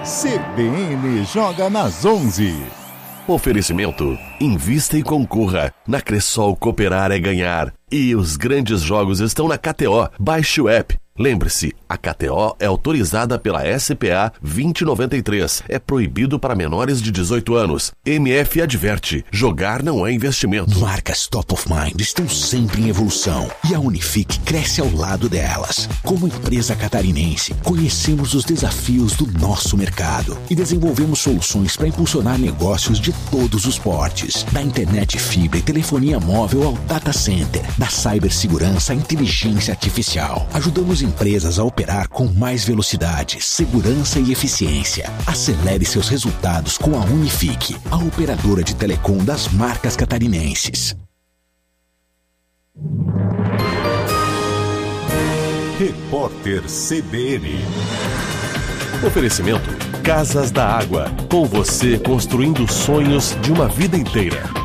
CBN joga nas 11. Oferecimento: invista e concorra. Na Cressol, cooperar é ganhar. E os grandes jogos estão na KTO. Baixe o app. Lembre-se, a KTO é autorizada pela SPA 2093. É proibido para menores de 18 anos. MF adverte: jogar não é investimento. Marcas top of mind estão sempre em evolução e a Unifique cresce ao lado delas. Como empresa catarinense, conhecemos os desafios do nosso mercado e desenvolvemos soluções para impulsionar negócios de todos os portes. Da internet fibra e telefonia móvel ao data center, da cibersegurança à inteligência artificial. Ajudamos empresas a operar com mais velocidade, segurança e eficiência. Acelere seus resultados com a Unifique, a operadora de telecom das marcas catarinenses. Repórter CBN. Oferecimento: Casas da Água. Com você construindo sonhos de uma vida inteira.